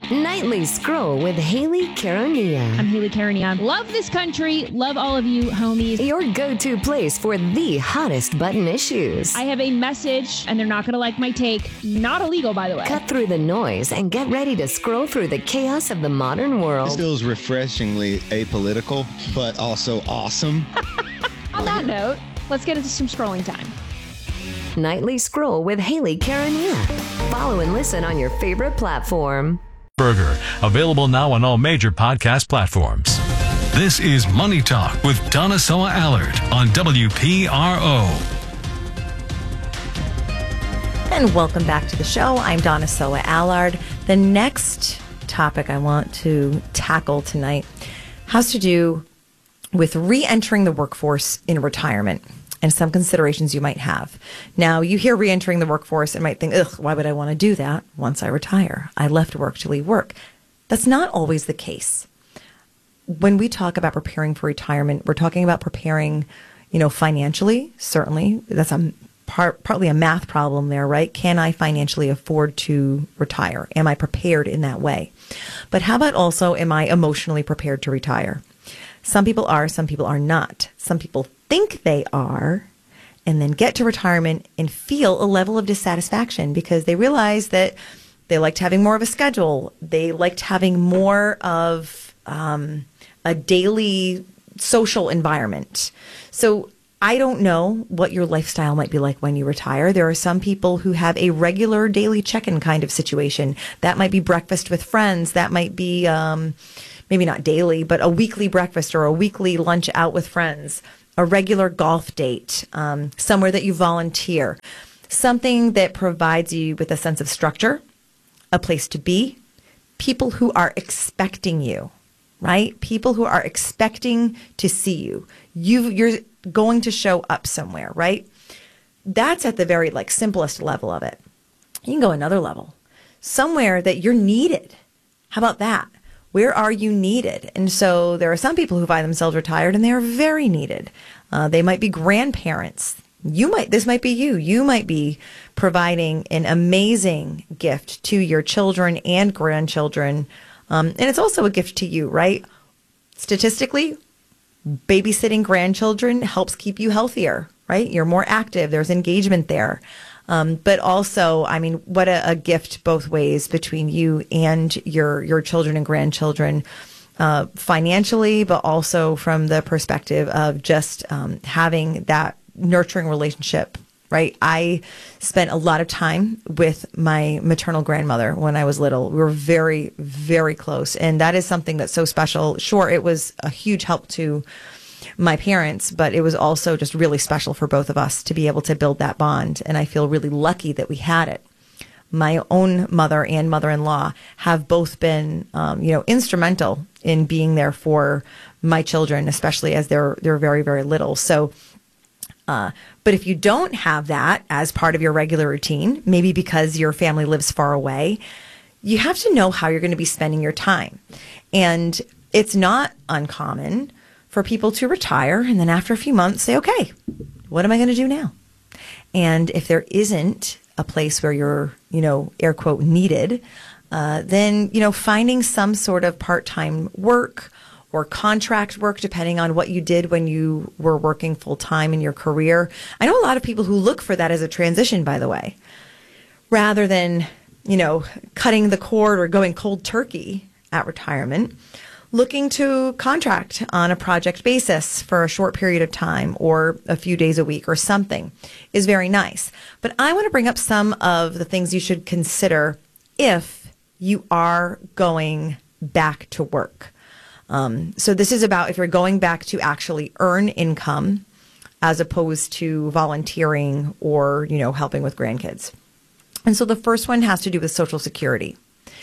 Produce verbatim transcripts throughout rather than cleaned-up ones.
Nightly Scroll with Haley Caronia. I'm Haley Caronia. Love this country. Love all of you, homies. Your go-to place for the hottest button issues. I have a message, and they're not going to like my take. Not illegal, by the way. Cut through the noise and get ready to scroll through the chaos of the modern world. This feels refreshingly apolitical, but also awesome. On that note, let's get into some scrolling time. Nightly Scroll with Haley Caronia. Follow and listen on your favorite platform. Burger, available now on all major podcast platforms. This is Money Talk with Donna Soa Allard on W P R O. And welcome back to the show. I'm Donna Soa Allard. The next topic I want to tackle tonight has to do with re-entering the workforce in retirement and some considerations you might have. Now, you hear re-entering the workforce and might think, ugh, why would I want to do that once I retire? I left work to leave work. That's not always the case. When we talk about preparing for retirement, we're talking about preparing, you know, financially, certainly. That's a part, partly a math problem there, right? Can I financially afford to retire? Am I prepared in that way? But how about also, am I emotionally prepared to retire? Some people are, some people are not. Some people think they are and then get to retirement and feel a level of dissatisfaction because they realize that they liked having more of a schedule. They liked having more of um, a daily social environment. So I don't know what your lifestyle might be like when you retire. There are some people who have a regular daily check-in kind of situation. That might be breakfast with friends. That might be um, maybe not daily, but a weekly breakfast or a weekly lunch out with friends. A regular golf date, um, somewhere that you volunteer, something that provides you with a sense of structure, a place to be, people who are expecting you, right? People who are expecting to see you. You, you're going to show up somewhere, right? That's at the very like simplest level of it. You can go another level, somewhere that you're needed. How about that? Where are you needed? And so there are some people who find themselves retired and they are very needed. Uh, they might be grandparents. You might, this might be you. You might be providing an amazing gift to your children and grandchildren. Um, and it's also a gift to you, right? Statistically, babysitting grandchildren helps keep you healthier, right? You're more active. There's engagement there. Um, but also, I mean, what a, a gift both ways between you and your your children and grandchildren, uh, financially, but also from the perspective of just um, having that nurturing relationship, right? I spent a lot of time with my maternal grandmother when I was little. We were very, very close. And that is something that's so special. Sure, it was a huge help to my parents, but it was also just really special for both of us to be able to build that bond. And I feel really lucky that we had it. My own mother and mother-in-law have both been, um, you know, instrumental in being there for my children, especially as they're they're very, very little. So, uh, but if you don't have that as part of your regular routine, maybe because your family lives far away, you have to know how you're going to be spending your time. And it's not uncommon for people to retire and then after a few months say, okay, what am I going to do now? And if there isn't a place where you're, you know, air quote, needed, uh, then, you know, finding some sort of part-time work or contract work, depending on what you did when you were working full-time in your career. I know a lot of people who look for that as a transition, by the way, rather than, you know, cutting the cord or going cold turkey at retirement. Looking to contract on a project basis for a short period of time or a few days a week or something is very nice. But I want to bring up some of the things you should consider if you are going back to work. Um, so this is about if you're going back to actually earn income as opposed to volunteering or, you know, helping with grandkids. And so the first one has to do with Social Security.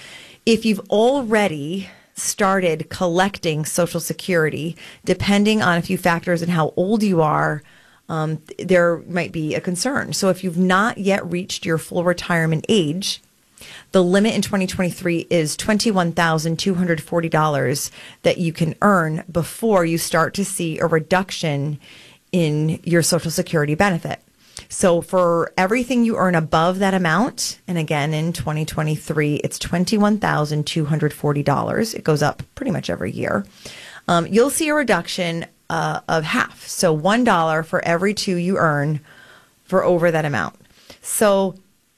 If you've already started collecting Social Security, depending on a few factors and how old you are, um, there might be a concern. So if you've not yet reached your full retirement age, the limit in twenty twenty-three is twenty-one thousand two hundred forty dollars that you can earn before you start to see a reduction in your Social Security benefit. So for everything you earn above that amount, and again, in twenty twenty-three, it's twenty-one thousand two hundred forty dollars. It goes up pretty much every year. Um, you'll see a reduction uh, of half. So one dollar for every two you earn for over that amount. So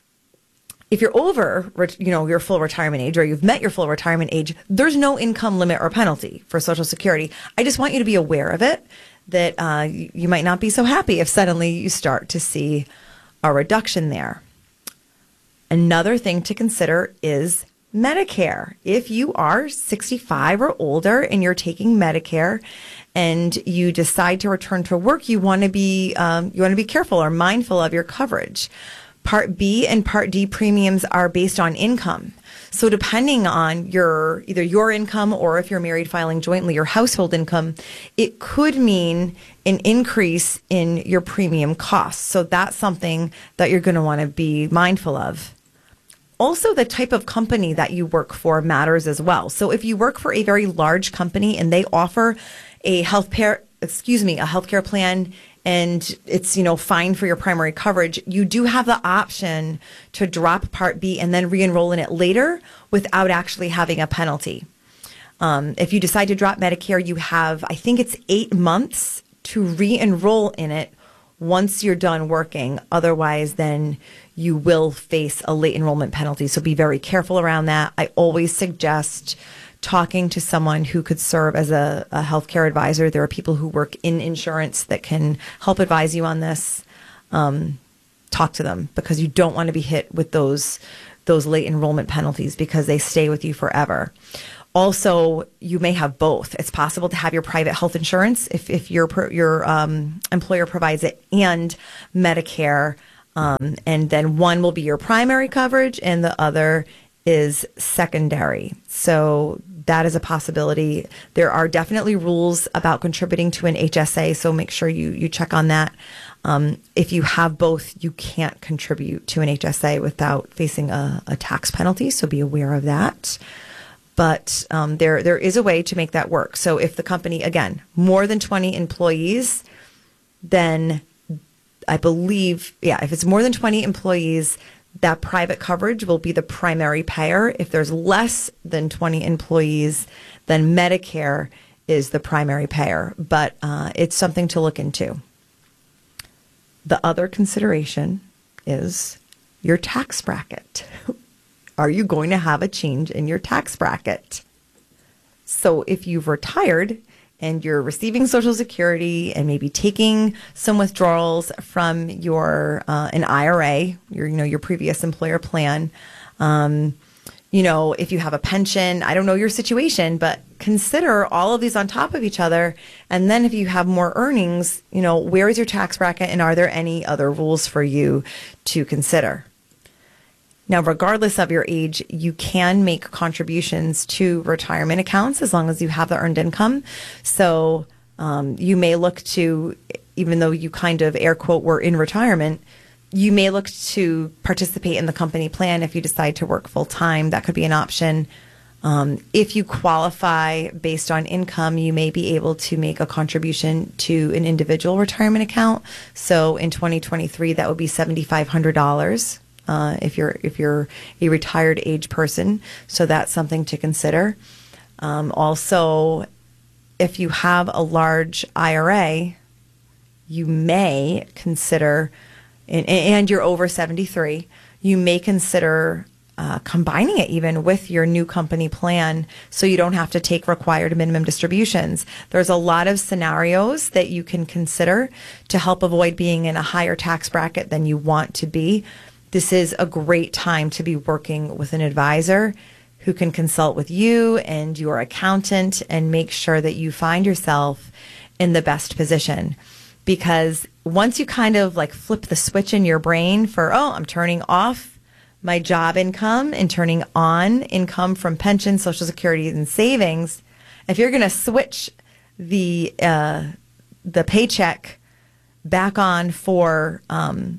if you're over, you know, your full retirement age, or you've met your full retirement age, there's no income limit or penalty for Social Security. I just want you to be aware of it, that uh, you might not be so happy if suddenly you start to see a reduction there. Another thing to consider is Medicare. If you are sixty-five or older and you're taking Medicare and you decide to return to work, you want to be um, you want to be careful or mindful of your coverage. Part B and Part D premiums are based on income. So depending on your either your income, or if you're married filing jointly, your household income, it could mean an increase in your premium costs. So that's something that you're going to want to be mindful of. Also, the type of company that you work for matters as well. So if you work for a very large company and they offer a healthcare, excuse me, a healthcare plan, and it's, you know, fine for your primary coverage, you do have the option to drop Part B and then re-enroll in it later without actually having a penalty. Um, if you decide to drop Medicare, you have, I think it's eight months to re-enroll in it once you're done working. Otherwise, then you will face a late enrollment penalty. So be very careful around that. I always suggest talking to someone who could serve as a, a healthcare advisor. There are people who work in insurance that can help advise you on this. Um, talk to them, because you don't want to be hit with those those late enrollment penalties, because they stay with you forever. Also, you may have both. It's possible to have your private health insurance if, if your your um, employer provides it, and Medicare, um, and then one will be your primary coverage and the other is secondary. So that is a possibility. There are definitely rules about contributing to an H S A, so make sure you, you check on that. Um, if you have both, you can't contribute to an H S A without facing a, a tax penalty, so be aware of that. But um, there there is a way to make that work. So if the company, again, more than twenty employees, then I believe, yeah, if it's more than twenty employees, that private coverage will be the primary payer. If there's less than twenty employees, then Medicare is the primary payer. But uh, it's something to look into. The other consideration is your tax bracket. Are you going to have a change in your tax bracket? So if you've retired and you're receiving Social Security and maybe taking some withdrawals from your uh, an I R A, your you know your previous employer plan, um, you know if you have a pension, I don't know your situation, but consider all of these on top of each other. And then if you have more earnings, you know where is your tax bracket, and are there any other rules for you to consider? Now, regardless of your age, you can make contributions to retirement accounts as long as you have the earned income. So um, you may look to, even though you kind of air quote were in retirement, you may look to participate in the company plan if you decide to work full time. That could be an option. Um, if you qualify based on income, you may be able to make a contribution to an individual retirement account. So in twenty twenty-three, that would be seven thousand five hundred dollars. Uh, if you're if you're a retired age person, so that's something to consider. Um, also, if you have a large I R A, you may consider, and, and you're over seventy-three, you may consider uh, combining it even with your new company plan, so you don't have to take required minimum distributions. There's a lot of scenarios that you can consider to help avoid being in a higher tax bracket than you want to be. This is a great time to be working with an advisor who can consult with you and your accountant and make sure that you find yourself in the best position. Because once you kind of like flip the switch in your brain for, oh, I'm turning off my job income and turning on income from pension, Social Security, and savings, if you're going to switch the uh, the paycheck back on for um,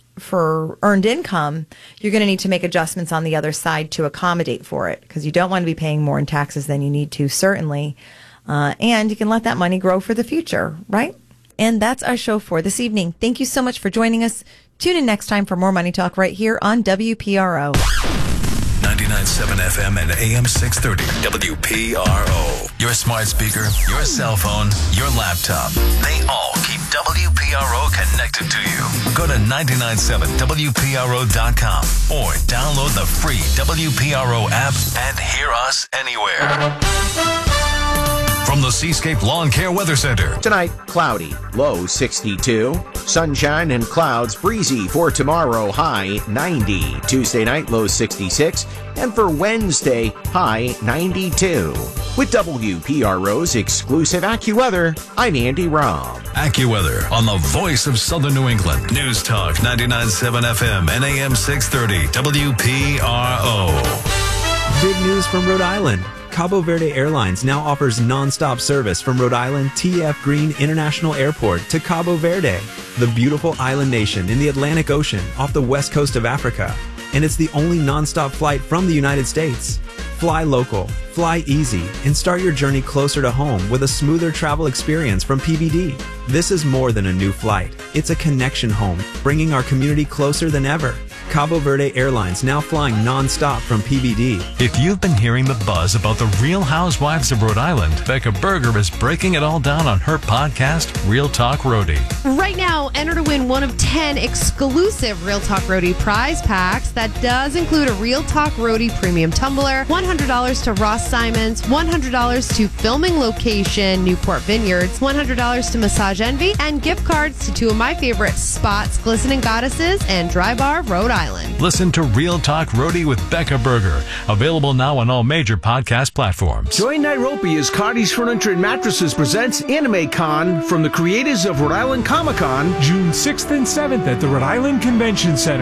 for earned income, you're going to need to make adjustments on the other side to accommodate for it, because you don't want to be paying more in taxes than you need to, certainly. Uh, and you can let that money grow for the future, right? And that's our show for this evening. Thank you so much for joining us. Tune in next time for more Money Talk right here on W P R O. ninety-nine point seven F M and A M six thirty W P R O. Your smart speaker, your cell phone, your laptop. They all keep W P R O connected to you. Go to nine nine seven W P R O dot com or download the free W P R O app and hear us anywhere. From the Seascape Lawn Care Weather Center. Tonight, cloudy, low sixty-two. Sunshine and clouds, breezy for tomorrow, high ninety. Tuesday night, low sixty-six. And for Wednesday, high ninety-two. With W P R O's exclusive AccuWeather, I'm Andy Robb. AccuWeather on the voice of Southern New England. News Talk ninety-nine point seven F M and A M six thirty W P R O. Big news from Rhode Island. Cabo Verde Airlines now offers nonstop service from Rhode Island T F Green International Airport to Cabo Verde, the beautiful island nation in the Atlantic Ocean off the west coast of Africa. And it's the only nonstop flight from the United States. Fly local, fly easy, and start your journey closer to home with a smoother travel experience from P B D. This is more than a new flight. It's a connection home, bringing our community closer than ever. Cabo Verde Airlines now flying non-stop from P B D. If you've been hearing the buzz about the Real Housewives of Rhode Island, Becca Berger is breaking it all down on her podcast, Real Talk Roadie. Right now, enter to win one of ten exclusive Real Talk Roadie prize packs. That does include a Real Talk Roadie premium tumbler, one hundred dollars to Ross Simons, one hundred dollars to Filming Location, Newport Vineyards, one hundred dollars to Massage Envy, and gift cards to two of my favorite spots, Glistening Goddesses and Dry Bar, Rhode Island. Listen to Real Talk Roadie with Becca Berger. Available now on all major podcast platforms. Join Nairobi as Cardi's Furniture and Mattresses presents Anime Con from the creators of Rhode Island Comic Con. June sixth and seventh at the Rhode Island Convention Center.